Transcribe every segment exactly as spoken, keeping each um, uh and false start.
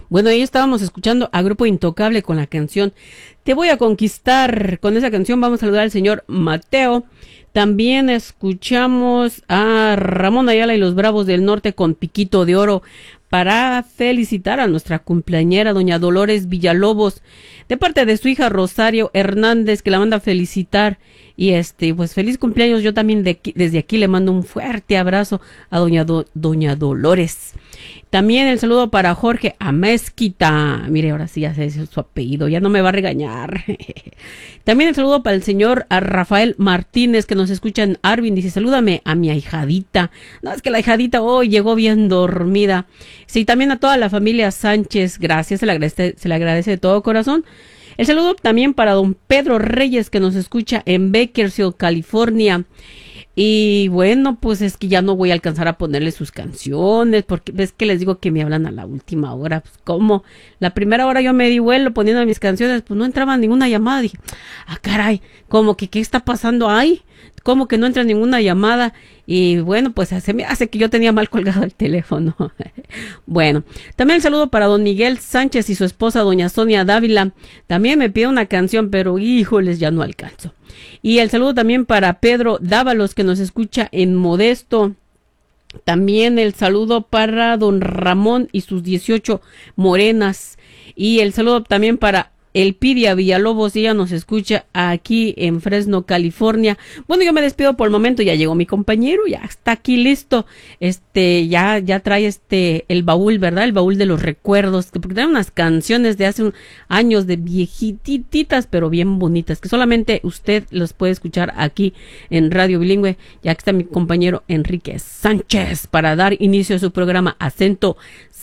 Bueno, ahí estábamos escuchando a Grupo Intocable con la canción Te voy a conquistar. Con esa canción vamos a saludar al señor Mateo. También escuchamos a Ramón Ayala y los Bravos del Norte con Piquito de Oro para felicitar a nuestra cumpleañera doña Dolores Villalobos de parte de su hija Rosario Hernández, que la manda a felicitar. Y este, pues feliz cumpleaños. Yo también de aquí, desde aquí le mando un fuerte abrazo a doña, Do, doña Dolores. También el saludo para Jorge Amezquita. Mire, ahora sí ya sé su apellido, ya no me va a regañar. También el saludo para el señor Rafael Martínez, que nos escucha en Arvin. Dice, salúdame a mi ahijadita. No, es que la ahijadita hoy oh, llegó bien dormida. Sí, también a toda la familia Sánchez. Gracias, se le agradece, se le agradece de todo corazón. El saludo también para don Pedro Reyes, que nos escucha en Bakersfield, California. Y bueno, pues es que ya no voy a alcanzar a ponerle sus canciones, porque ves que les digo que me hablan a la última hora. Pues como la primera hora yo me di vuelo poniendo mis canciones, pues no entraba ninguna llamada. Dije, ah caray, como que qué está pasando ahí, como que no entra ninguna llamada. Y bueno, pues se me hace que yo tenía mal colgado el teléfono. Bueno, también el saludo para don Miguel Sánchez y su esposa doña Sonia Dávila. También me pide una canción, pero híjoles, ya no alcanzo. Y el saludo también para Pedro Dávalos, que nos escucha en Modesto. También el saludo para don Ramón y sus dieciocho morenas. Y el saludo también para Elpidia Villalobos, ella nos escucha aquí en Fresno, California. Bueno, yo me despido por el momento, ya llegó mi compañero, ya está aquí listo, este, ya, ya trae este, el baúl, ¿verdad? El baúl de los recuerdos, porque trae unas canciones de hace un, años de viejititas, pero bien bonitas, que solamente usted los puede escuchar aquí en Radio Bilingüe, ya que está mi compañero Enrique Sánchez para dar inicio a su programa Acento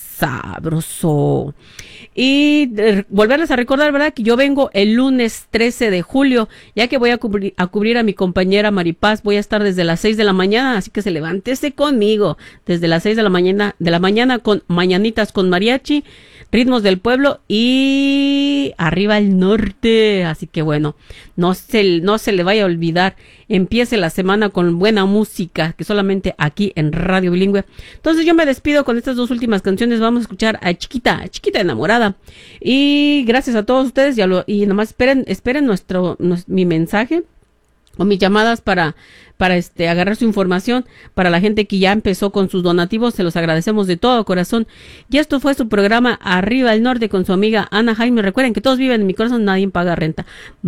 Sabroso. Y eh, volverles a recordar, ¿verdad? Que yo vengo el lunes trece de julio, ya que voy a cubrir, a cubrir a mi compañera Maripaz. Voy a estar desde las seis de la mañana, así que se levántese conmigo. Desde las seis de la mañana, de la mañana con Mañanitas con Mariachi, Ritmos del Pueblo y Arriba el Norte. Así que bueno, no se, no se le vaya a olvidar. Empiece la semana con buena música, que solamente aquí en Radio Bilingüe. Entonces yo me despido con estas dos últimas canciones. Vamos a escuchar a Chiquita, Chiquita Enamorada. Y gracias a todos ustedes. Ya lo, y nomás esperen, esperen nuestro, nuestro mi mensaje o mis llamadas para, para este, agarrar su información. Para la gente que ya empezó con sus donativos, se los agradecemos de todo corazón. Y esto fue su programa Arriba el Norte con su amiga Ana Jaime. Recuerden que todos viven en mi corazón, nadie paga renta.